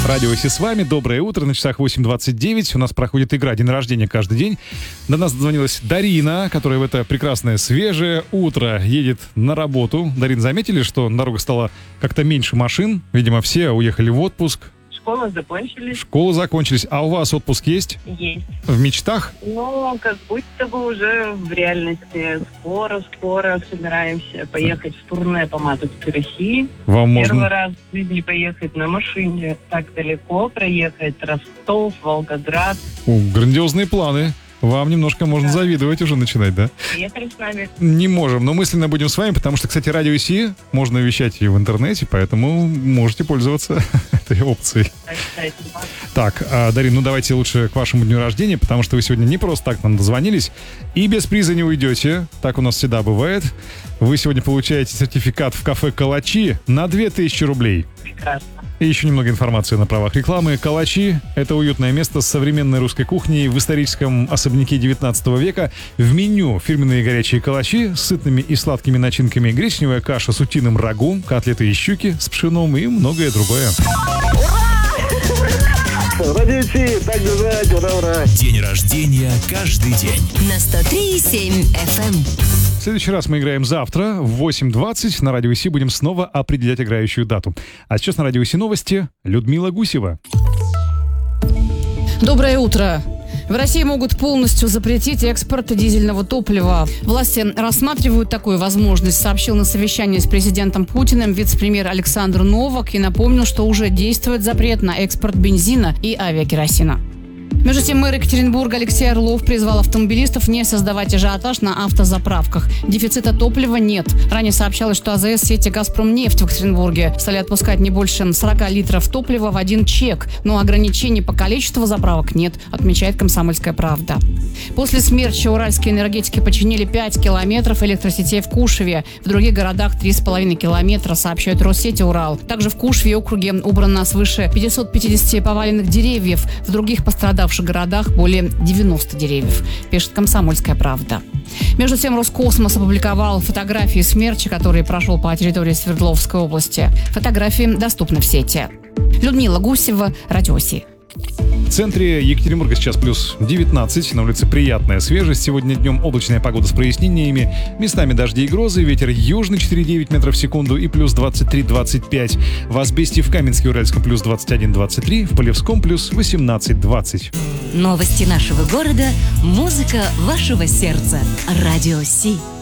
Радио Си с вами. Доброе утро. На часах 8:29. У нас проходит игра «День рождения» каждый день. До нас дозвонилась Дарина, которая в это прекрасное свежее утро едет на работу. Дарин, заметили, что на дорогах стало как-то меньше машин? Видимо, все уехали в отпуск. Школы закончились. А у вас отпуск есть? Есть. В мечтах? Ну, как будто бы уже в реальности. Скоро собираемся поехать в турне по Матушке России. Вам Первый можно... раз в жизни поехать на машине так далеко, проехать Ростов, Волгоград. Грандиозные планы. Вам немножко можно завидовать уже начинать, да? Поехали с нами. Не можем, но мысленно будем с вами, потому что, кстати, Радио Си можно вещать и в интернете, поэтому можете пользоваться этой опцией. Так, Дарин, ну давайте лучше к вашему дню рождения, потому что вы сегодня не просто так нам дозвонились и без приза не уйдете. Так у нас всегда бывает. Вы сегодня получаете сертификат в кафе «Калачи» на 2000 рублей. Прекрасно. И еще немного информации на правах рекламы. «Калачи» — это уютное место с современной русской кухней в историческом особняке 19 века. В меню фирменные горячие калачи с сытными и сладкими начинками, гречневая каша с утиным рагу, котлеты из щуки с пшеном и многое другое. Радио Си, так держать, ура! День рождения каждый день. На 103,7 FM. В следующий раз мы играем завтра в 8:20. На Радио Си будем снова определять играющую дату. А сейчас на Радио Си новости. Людмила Гусева. Доброе утро. В России могут полностью запретить экспорт дизельного топлива. Власти рассматривают такую возможность, сообщил на совещании с президентом Путиным вице-премьер Александр Новак и напомнил, что уже действует запрет на экспорт бензина и авиакеросина. Между тем, мэр Екатеринбурга Алексей Орлов призвал автомобилистов не создавать ажиотаж на автозаправках. Дефицита топлива нет. Ранее сообщалось, что АЗС сети «Газпромнефть» в Екатеринбурге стали отпускать не больше 40 литров топлива в один чек. Но ограничений по количеству заправок нет, отмечает «Комсомольская правда». После смерча уральские энергетики починили 5 километров электросетей в Кушеве. В других городах 3,5 километра, сообщает Россети Урал. Также в Кушеве округе убрано свыше 550 поваленных деревьев. В других пострадавших городах более 90 деревьев, пишет «Комсомольская правда». Между тем, Роскосмос опубликовал фотографии смерча, который прошел по территории Свердловской области. Фотографии доступны в сети. Людмила Гусева, Радио Си. В центре Екатеринбурга сейчас плюс 19, на улице приятная свежесть. Сегодня днем облачная погода с прояснениями, местами дожди и грозы, ветер южный 4,9 метров в секунду и плюс 23-25. В Асбесте в Каменске-Уральском плюс 21-23, в Полевском плюс 18-20. Новости нашего города, музыка вашего сердца. Радио Си.